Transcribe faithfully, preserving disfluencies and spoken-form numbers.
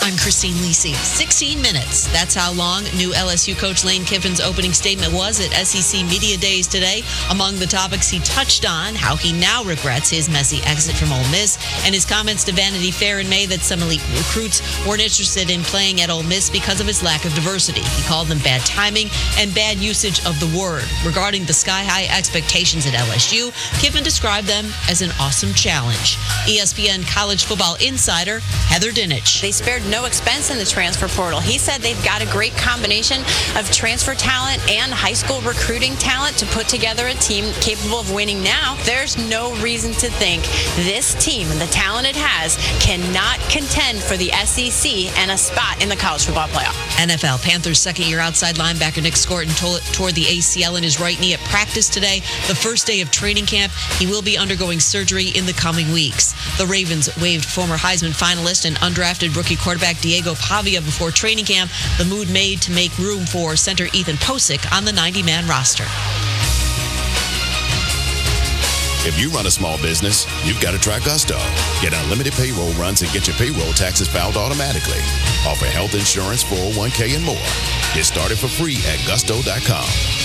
I'm Christine Lisi. sixteen minutes. That's how long new L S U coach Lane Kiffin's opening statement was at S E C Media Days today. Among the topics he touched on, how he now regrets his messy exit from Ole Miss, and his comments to Vanity Fair in May that some elite recruits weren't interested in playing at Ole Miss because of its lack of diversity. He called them bad timing and bad usage of the word. Regarding the sky-high expectations at L S U, Kiffin described them as an awesome challenge. E S P N college football insider Heather Dinich. They spared no expense in the transfer portal. He said they've got a great combination of transfer talent and high school recruiting talent to put together a team capable of winning now. There's no reason to think this team and the talent it has cannot contend for the S E C and a spot in the college football playoff. N F L Panthers second-year outside linebacker Nick Scorton tore the A C L in his right knee at practice today, the first day of training camp. He will be undergoing surgery in the coming weeks. The Ravens waived former Heisman finalist and undrafted rookie quarterback Diego Pavia before training camp, the move made to make room for center Ethan Posick on the ninety-man roster. If you run a small business, you've got to try Gusto. Get unlimited payroll runs and get your payroll taxes filed automatically. Offer health insurance, four oh one k, and more. Get started for free at gusto dot com.